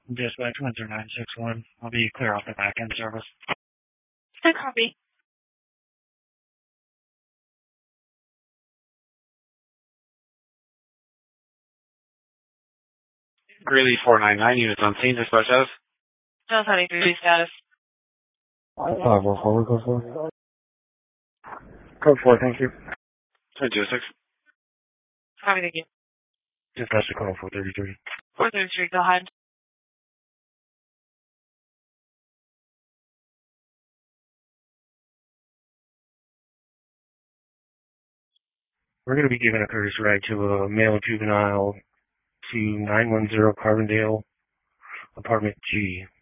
Dispatch 10961. I'll be clear off the back end service. Good copy. Greeley 499 units on scene. Dispatch status. Just having Greeley status. 514, code 4. Code 4, thank you. 206. Copy, thank you. Dispatch to call 433. 433, go ahead. We're going to be giving a courtesy ride to a male juvenile to 910 Carbondale, apartment G.